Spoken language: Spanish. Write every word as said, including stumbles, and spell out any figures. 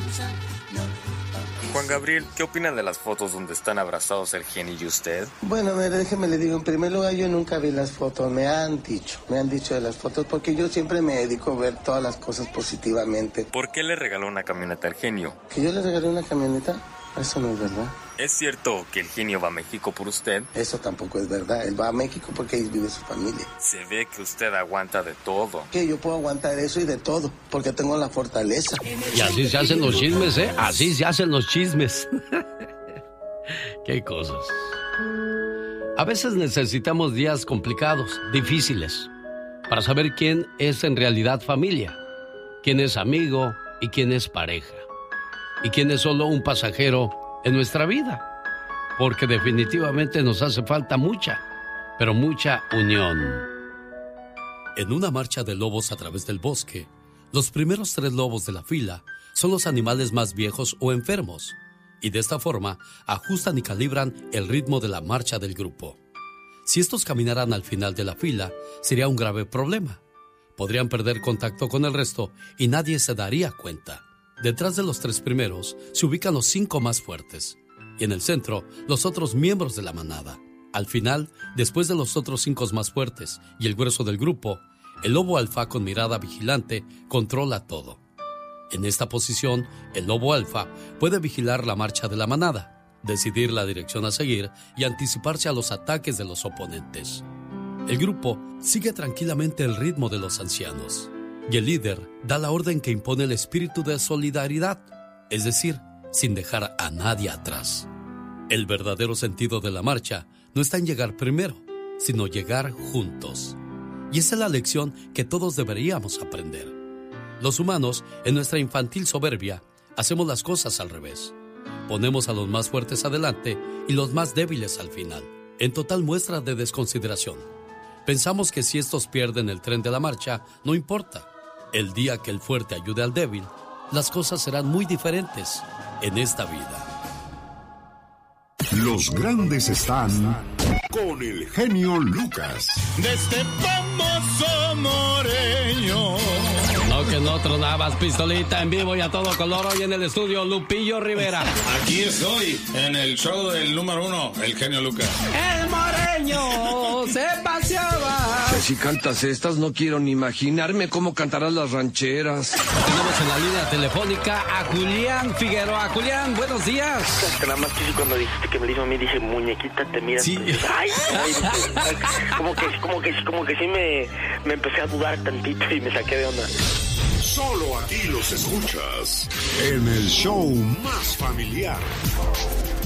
Juan Gabriel, ¿qué opina de las fotos donde están abrazados el genio y usted? Bueno, mire, déjeme le digo, en primer lugar yo nunca vi las fotos, me han dicho, me han dicho de las fotos, porque yo siempre me dedico a ver todas las cosas positivamente. ¿Por qué le regaló una camioneta al genio? ¿Que yo le regalé una camioneta? Eso no es verdad. ¿Es cierto que el genio va a México por usted? Eso tampoco es verdad, él va a México porque ahí vive su familia. Se ve que usted aguanta de todo. Que yo puedo aguantar eso y de todo, porque tengo la fortaleza. Y así se hacen los chismes, ¿eh? Así se hacen los chismes. Qué cosas. A veces necesitamos días complicados, difíciles, para saber quién es en realidad familia, quién es amigo y quién es pareja, y quién es solo un pasajero en nuestra vida, porque definitivamente nos hace falta mucha, pero mucha unión. En una marcha de lobos a través del bosque, los primeros tres lobos de la fila son los animales más viejos o enfermos, y de esta forma ajustan y calibran el ritmo de la marcha del grupo. Si estos caminaran al final de la fila, sería un grave problema. Podrían perder contacto con el resto y nadie se daría cuenta. Detrás de los tres primeros se ubican los cinco más fuertes y en el centro los otros miembros de la manada. Al final, después de los otros cinco más fuertes y el grueso del grupo, el lobo alfa con mirada vigilante controla todo. En esta posición, el lobo alfa puede vigilar la marcha de la manada, decidir la dirección a seguir y anticiparse a los ataques de los oponentes. El grupo sigue tranquilamente el ritmo de los ancianos. Y el líder da la orden que impone el espíritu de solidaridad, es decir, sin dejar a nadie atrás. El verdadero sentido de la marcha no está en llegar primero, sino llegar juntos. Y esa es la lección que todos deberíamos aprender. Los humanos, en nuestra infantil soberbia, hacemos las cosas al revés. Ponemos a los más fuertes adelante y los más débiles al final, en total muestra de desconsideración. Pensamos que si estos pierden el tren de la marcha, no importa. El día que el fuerte ayude al débil, las cosas serán muy diferentes en esta vida. Los grandes están con el genio Lucas. De este famoso Moreño. No, que no tronabas, pistolita en vivo y a todo color hoy en el estudio Lupillo Rivera. Aquí estoy, en el show del número uno, el genio Lucas. El Moreño se paseaba. Si cantas estas, no quiero ni imaginarme cómo cantarás las rancheras. Tenemos en la línea telefónica a Julián Figueroa. Julián, buenos días. Nada más que cuando dijiste que me dijo a mí, dije, muñequita, te miras. Sí. Pues, ay, ay, ay, como que, como que, como que sí me, me empecé a dudar tantito y me saqué de onda. Solo aquí los escuchas en el show más familiar.